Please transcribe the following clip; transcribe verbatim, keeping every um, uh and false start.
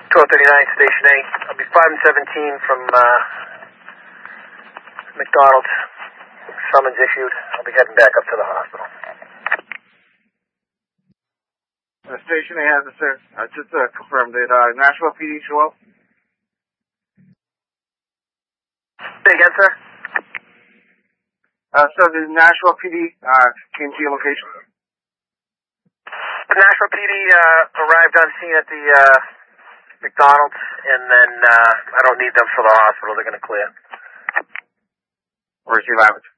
twelve thirty-nine, Station eight. I'll be five and seventeen from uh, McDonald's. Summons issued. I'll be heading back up to the hospital. Uh, Station eight has it, sir. I just uh, confirmed it. Uh, Nashville P D show up. Say again, sir? Uh, so the Nashville P D uh, came to your location. The Nashville P D uh, arrived on scene at the uh, McDonald's, and then uh, I don't need them for the hospital. They're going to clear. Where's your lavage?